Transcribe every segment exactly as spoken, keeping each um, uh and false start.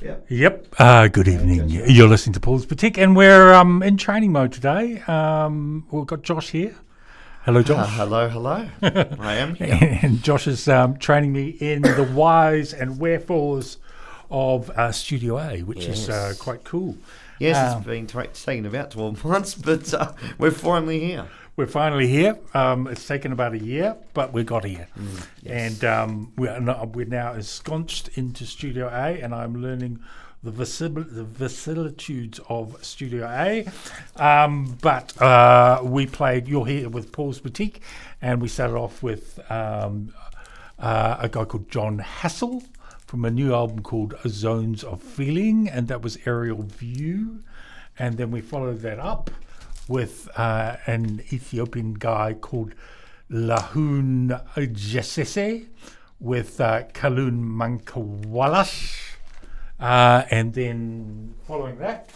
Yep. Yep. Uh, good evening. You're listening to Paul's Boutique, and we're um, in training mode today. Um, we've got Josh here. Hello, Josh. Uh, hello, hello. I am here. And Josh is um, training me in the whys and wherefores of uh, Studio A, which Yes. is uh, quite cool. Yes, Um, it's been t- taking about twelve months, but uh, we're finally here. We're finally here. Um, it's taken about a year, but we got here. Mm, yes. And um, we're, not, we're now ensconced into Studio A, and I'm learning the, vicib- the vicissitudes of Studio A. Um, but uh, we played, you're here with Paul's Boutique, and we started off with um, uh, a guy called John Hassel from a new album called Zones of Feeling, and that was Aerial View. And then we followed that up with uh, an Ethiopian guy called Lahun Jesese with uh, Kalun Mankawalas. Uh, and then following that,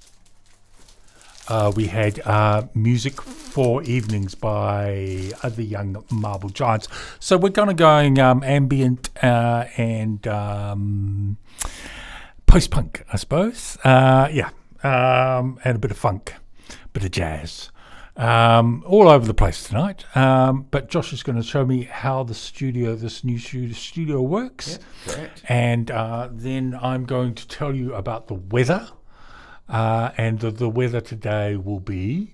uh, we had uh, Music for Evenings by Other Young Marble Giants. So we're going to going um, ambient uh, and um, post-punk, I suppose. Uh, yeah, um, and a bit of funk. Bit of jazz, um, all over the place tonight. Um, but Josh is going to show me how the studio, this new studio, studio works. Yep, correct. And uh, then I'm going to tell you about the weather. Uh, and the, the weather today will be,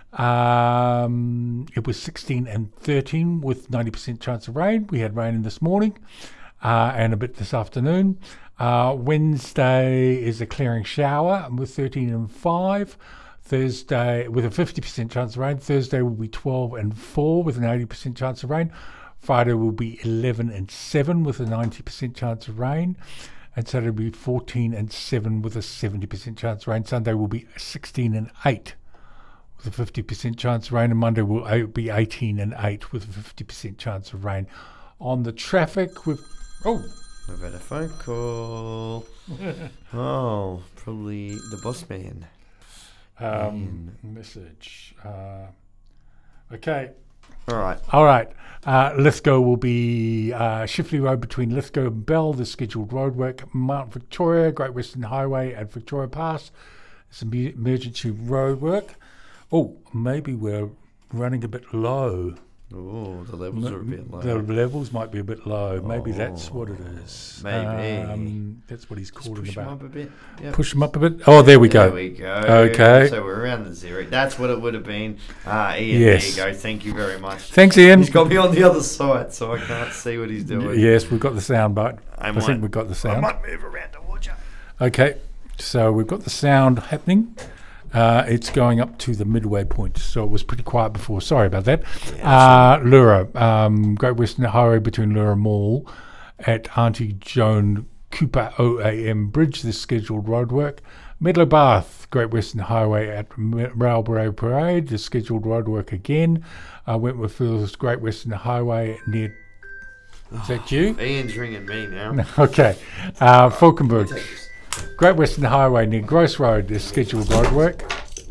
um, it was sixteen and thirteen with ninety percent chance of rain. We had rain in this morning uh, and a bit this afternoon. Uh, Wednesday is a clearing shower with thirteen and five. Thursday with a fifty percent chance of rain. Thursday will be twelve and four with an eighty percent chance of rain. Friday will be eleven and seven with a ninety percent chance of rain. And Saturday will be fourteen and seven with a seventy percent chance of rain. Sunday will be sixteen and eight with a fifty percent chance of rain. And Monday will be eighteen and eight with a fifty percent chance of rain. On the traffic, we've... Oh! I've had a phone call. Oh, probably the boss man. Um, message. Uh, okay. All right. All right. Uh, Lithgow will be uh, Shifley Road between Lithgow and Bell. The scheduled roadwork. Mount Victoria, Great Western Highway at Victoria Pass. Some emergency roadwork. Oh, maybe we're running a bit low. Oh, the levels are a bit low. The levels might be a bit low. Maybe Oh, that's what it is. maybe. Um, that's what he's Just calling push them about. up a bit. Yep. Push them up a bit. Oh, there we There go. we go. Okay. So we're around the zero. That's what it would have been. Uh, Ian, Yes. there you go. Thank you very much. Thanks, Ian. He's got me on the other side, so I can't see what he's doing. Yes, we've got the sound, but I I, might- think we've got the I sound. might move around towards you. Okay, so we've got the sound happening. Uh, it's going up to the midway point, so it was pretty quiet before. Sorry about that. Uh, Lura, um, Great Western Highway between Lura Mall at Auntie Joan Cooper O A M Bridge, the scheduled roadwork. Medlow Bath, Great Western Highway at Marlborough Parade, the scheduled roadwork again. Uh, Wentworth Fields, Great Western Highway near... Is that you? Ian's ringing me now. Okay. Uh, Falkenberg, Great Western Highway near Gross Road, there's scheduled roadwork.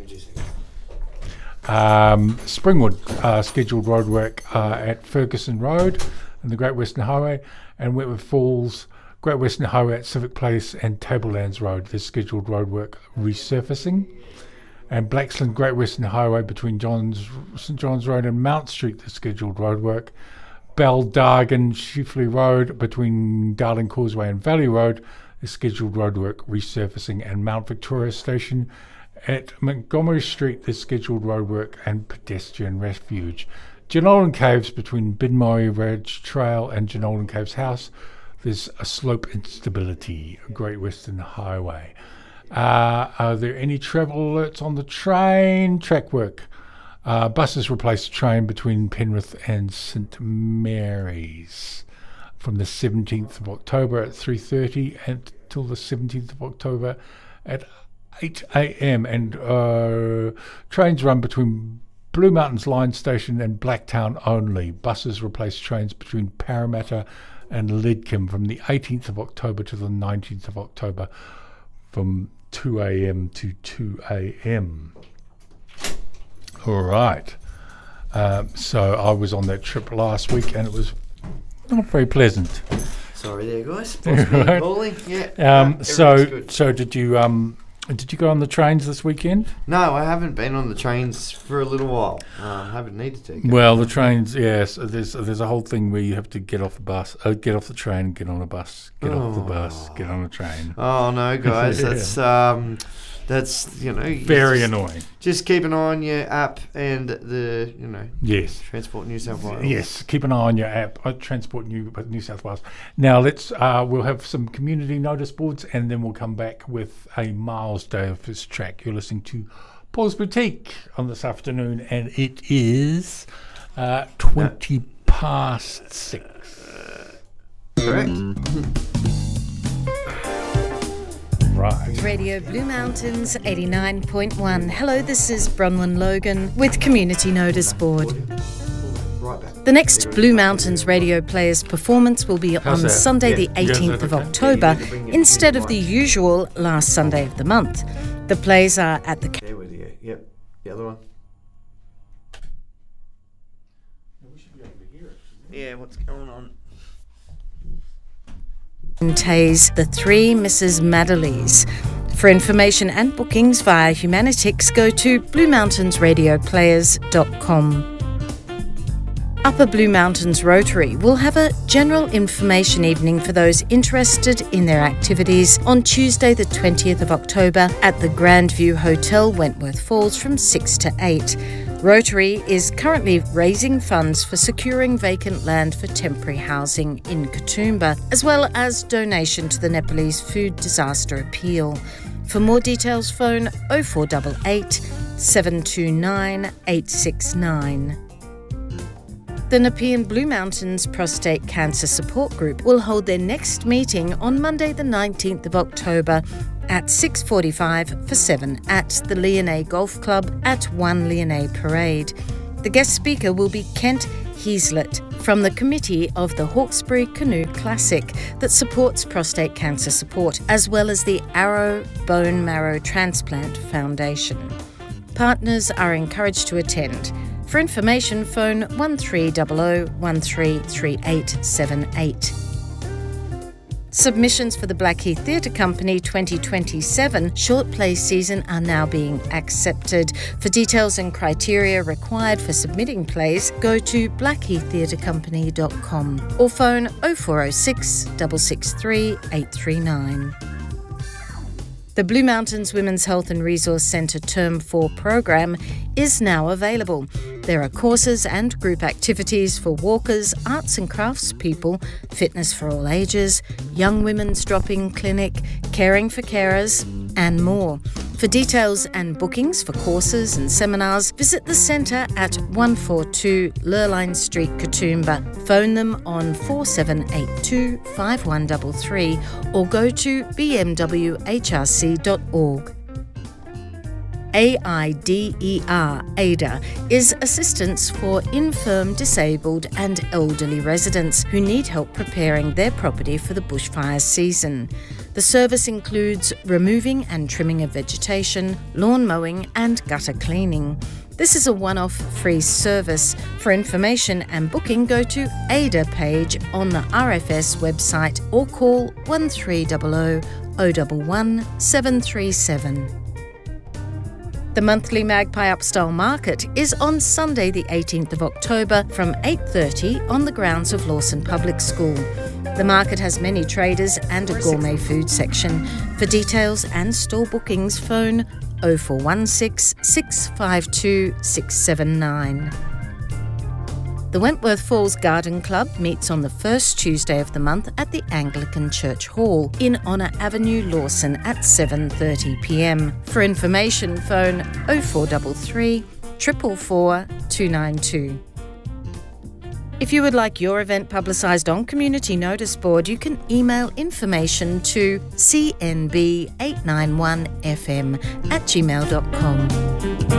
Um, Springwood, uh, scheduled roadwork uh, at Ferguson Road and the Great Western Highway, and Wentworth Falls, Great Western Highway at Civic Place and Tablelands Road, there's scheduled roadwork resurfacing. And Blaxland, Great Western Highway between Johns, St John's Road and Mount Street, there's scheduled roadwork. Baldargan, Shifley Road between Darling Causeway and Valley Road, is scheduled roadwork resurfacing. And Mount Victoria Station at Montgomery Street, there's scheduled roadwork and pedestrian refuge. Jenolan Caves between Binmoy Ridge Trail and Jenolan Caves House, there's a slope instability, Great Western Highway. Uh, are there any travel alerts on the train? Track work. Uh, buses replace the train between Penrith and St Mary's from the seventeenth of October at three thirty until the seventeenth of October at eight a.m. And uh, trains run between Blue Mountains Line Station and Blacktown only. Buses replace trains between Parramatta and Lidcombe from the eighteenth of October to the nineteenth of October from two a.m. to two a.m. All right. Um, so I was on that trip last week and it was not very pleasant. Sorry there, guys. Boss man Right. calling. Yeah. Um, no, so, everything's good. so did you um, did you go on the trains this weekend? No, I haven't been on the trains for a little while. Uh, I haven't needed to. Well, the trains, yes. There's there's a whole thing where you have to get off the bus, uh, get off the train, get on a bus, get off the bus, get on a train. Oh no, guys, Yeah. that's um, that's you know you Very just, annoying. Just keep an eye on your app and the you know Yes. Transport New South Wales. Yes, keep an eye on your app, uh, Transport New New South Wales. Now let's uh, we'll have some community notice boards, and then we'll come back with a Miles Davis track. You're listening to Paul's Boutique on this afternoon, and it is uh, twenty uh, past six. Correct. Right. Radio Blue Mountains eighty-nine point one. Hello, this is Bronwyn Logan with Community Notice Board. Right back. The next Blue Mountains Radio Players performance will be How's on that? Sunday Yeah. the eighteenth Yes, of okay. October Yeah, you need to bring your instead of mic. the usual last Sunday of the month. The plays are at the There we go. Yep. The other one. Yeah, what's going on? Tays, The Three Missus Madeleys. For information and bookings via Humanitix, go to blue mountains radio players dot com. Upper Blue Mountains Rotary will have a general information evening for those interested in their activities on Tuesday the twentieth of October at the Grandview Hotel, Wentworth Falls from six to eight. Rotary is currently raising funds for securing vacant land for temporary housing in Katoomba, as well as donation to the Nepalese Food Disaster Appeal. For more details, phone oh four eight eight, seven two nine, eight six nine. The Nepean Blue Mountains Prostate Cancer Support Group will hold their next meeting on Monday the nineteenth of October at six forty-five for seven at the Leonay Golf Club at one Leonay Parade. The guest speaker will be Kent Heaslett from the committee of the Hawkesbury Canoe Classic that supports prostate cancer support, as well as the Arrow Bone Marrow Transplant Foundation. Partners are encouraged to attend. For information, phone one three zero zero one three three eight seven eight. Submissions for the Blackheath Theatre Company twenty twenty-seven short play season are now being accepted. For details and criteria required for submitting plays, go to blackheath theatre company dot com or phone oh four oh six, six six three, eight three nine. The Blue Mountains Women's Health and Resource Centre Term four program is now available. There are courses and group activities for walkers, arts and crafts people, fitness for all ages, young women's drop-in clinic, caring for carers, and more. For details and bookings for courses and seminars, visit the centre at one forty-two Lurline Street, Katoomba. Phone them on four seven eight two, five one three three or go to b m w h r c dot org. A I D E R, AIDA, is assistance for infirm, disabled and elderly residents who need help preparing their property for the bushfire season. The service includes removing and trimming of vegetation, lawn mowing and gutter cleaning. This is a one-off free service. For information and booking, go to AIDA page on the R F S website or call one three zero zero, zero one one, seven three seven. The monthly Magpie Upstyle Market is on Sunday the eighteenth of October from eight thirty on the grounds of Lawson Public School. The market has many traders and a gourmet food section. For details and store bookings, phone oh four one six, six five two, six seven nine. The Wentworth Falls Garden Club meets on the first Tuesday of the month at the Anglican Church Hall in Honour Avenue, Lawson at seven thirty p m. For information, phone oh four three three, four four four, two nine two. If you would like your event publicised on Community Notice Board, you can email information to c n b eight nine one f m at gmail dot com.